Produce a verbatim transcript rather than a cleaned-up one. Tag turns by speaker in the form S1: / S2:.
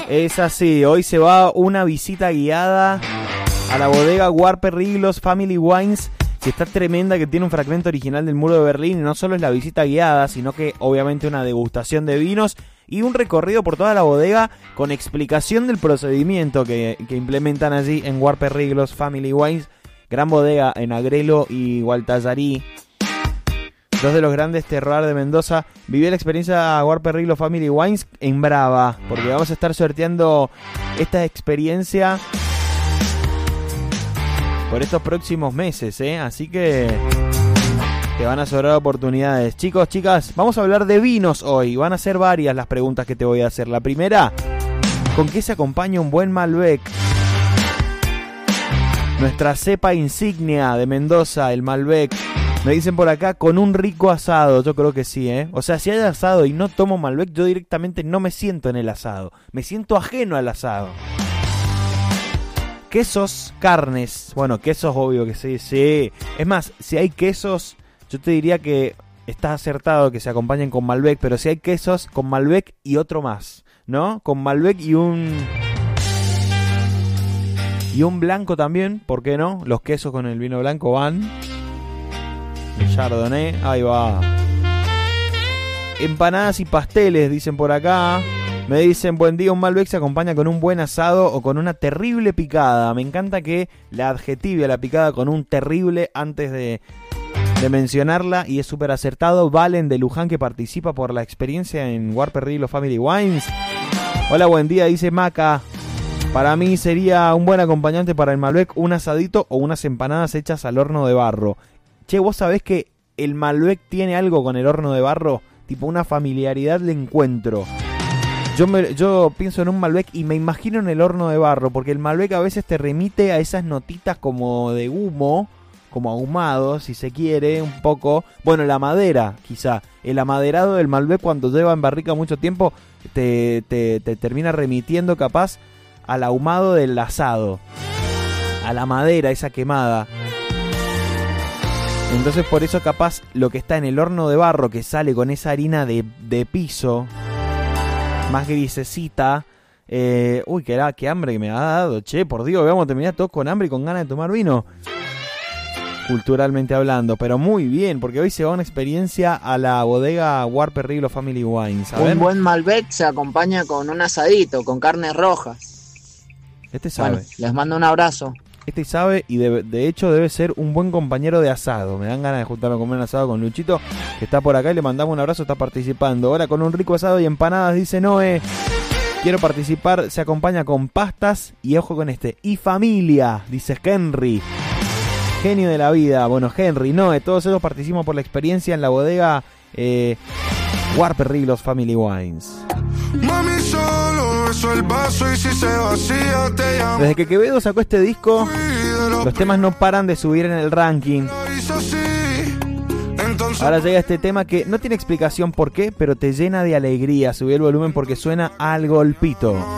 S1: Es así, hoy se va una visita guiada a la bodega Warper Riglos Family Wines, que está tremenda, que tiene un fragmento original del muro de Berlín. Y no solo es la visita guiada, sino que obviamente una degustación de vinos y un recorrido por toda la bodega con explicación del procedimiento que, que implementan allí en Warper Riglos Family Wines. Gran bodega en Agrelo y Gualtallarí, dos de los grandes terroirs de Mendoza. Viví la experiencia Warper Riglos Family Wines en Brava, porque vamos a estar sorteando esta experiencia por estos próximos meses, ¿eh? Así que te van a sobrar oportunidades. Chicos, chicas, vamos a hablar de vinos hoy. Van a ser varias las preguntas que te voy a hacer. La primera, ¿con qué se acompaña un buen Malbec? Nuestra cepa insignia de Mendoza, el Malbec. Me dicen por acá, con un rico asado. Yo creo que sí, ¿eh? O sea, si hay asado y no tomo Malbec, yo directamente no me siento en el asado. Me siento ajeno al asado. Quesos, carnes. Bueno, quesos obvio que sí, sí. Es más, si hay quesos, yo te diría que estás acertado que se acompañen con Malbec. Pero si hay quesos, con Malbec y otro más, ¿no? Con Malbec y un... Y un blanco también, ¿por qué no? Los quesos con el vino blanco van. El Chardonnay, ahí va. Empanadas y pasteles, dicen por acá. Me dicen, buen día, un Malbec se acompaña con un buen asado o con una terrible picada. Me encanta que la adjetive a la picada con un terrible antes de, de mencionarla. Y es súper acertado. Valen de Luján, que participa por la experiencia en Warper Riglos Family Wines. Hola, buen día, dice Maca. Para mí sería un buen acompañante para el Malbec un asadito o unas empanadas hechas al horno de barro. Che, ¿vos sabés que el Malbec tiene algo con el horno de barro? Tipo una familiaridad le encuentro. Yo, me, yo pienso en un Malbec y me imagino en el horno de barro, porque el Malbec a veces te remite a esas notitas como de humo, como ahumado, si se quiere, un poco. Bueno, la madera, quizá. El amaderado del Malbec cuando lleva en barrica mucho tiempo te, te, te termina remitiendo capaz al ahumado del asado, a la madera, esa quemada. Entonces por eso capaz lo que está en el horno de barro, que sale con esa harina de, de piso, más grisecita. Eh, uy, qué, qué hambre que me ha dado, che, por Dios, vamos a terminar todos con hambre y con ganas de tomar vino. Culturalmente hablando, pero muy bien, porque hoy se va una experiencia a la bodega Warper Riglos Family Wines. A
S2: un
S1: ver.
S2: buen Malbec se acompaña con un asadito, con carnes rojas.
S1: Este sabe.
S2: Bueno, les mando un abrazo.
S1: Este sabe y de, de hecho debe ser un buen compañero de asado. Me dan ganas de juntarme a comer un asado con Luchito, que está por acá, y le mandamos un abrazo, está participando. Ahora con un rico asado y empanadas, dice Noé. Quiero participar, se acompaña con pastas y ojo con este. Y familia, dice Henry. Genio de la vida. Bueno, Henry, Noé, todos ellos participamos por la experiencia en la bodega eh, Warper Riglos Family Wines.
S3: Mami, solo beso el vaso y si se vacía te llamo.
S1: Desde que Quevedo sacó este disco, los temas no paran de subir en el ranking. Ahora llega este tema que no tiene explicación por qué, pero te llena de alegría. Subí el volumen porque suena al golpito.